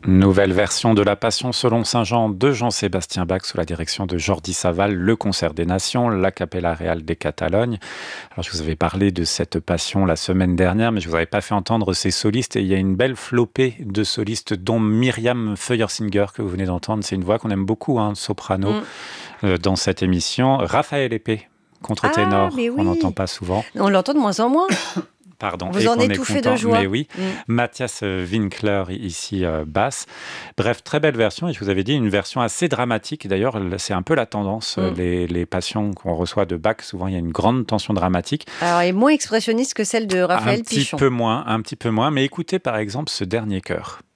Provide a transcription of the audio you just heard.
Nouvelle version de la Passion selon Saint Jean de Jean-Sébastien Bach sous la direction de Jordi Savall, le Concert des Nations, la Capella Real des Catalogne. Alors je vous avais parlé de cette Passion la semaine dernière, mais je vous avais pas fait entendre ces solistes et il y a une belle flopée de solistes dont Myriam Feuersinger que vous venez d'entendre. C'est une voix qu'on aime beaucoup, soprano, dans cette émission. Raphaël Épée, Ah, contre-ténor, mais on n'entend oui. pas souvent. On l'entend de moins en moins. Pardon, Vous et en qu'on est étouffez de content, joie. mais oui. Mathias Winkler, ici, basse. Bref, très belle version, et je vous avais dit, une version assez dramatique. D'ailleurs, c'est un peu la tendance, les passions qu'on reçoit de Bach, souvent il y a une grande tension dramatique. Alors, elle est moins expressionniste que celle de Raphaël Pichon. Un petit peu moins, mais écoutez par exemple ce dernier chœur.